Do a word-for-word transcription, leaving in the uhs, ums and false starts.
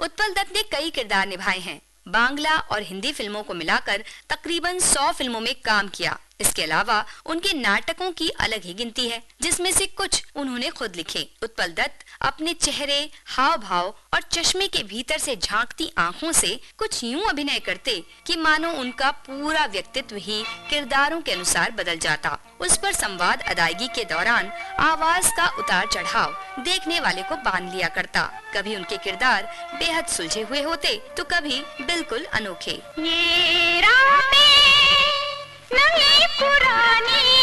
उत्पल दत्त ने कई किरदार निभाए हैं। बांग्ला और हिंदी फिल्मों को मिलाकर तकरीबन सौ फिल्मों में काम किया। इसके अलावा उनके नाटकों की अलग ही गिनती है, जिसमें से कुछ उन्होंने खुद लिखे। उत्पल दत्त अपने चेहरे, हाव भाव और चश्मे के भीतर से झांकती आंखों से कुछ यूं अभिनय करते कि मानो उनका पूरा व्यक्तित्व ही किरदारों के अनुसार बदल जाता। उस पर संवाद अदायगी के दौरान आवाज का उतार चढ़ाव देखने वाले को बांध लिया करता। कभी उनके किरदार बेहद सुलझे हुए होते तो कभी बिल्कुल अनोखे। ये राह में नई पुरानी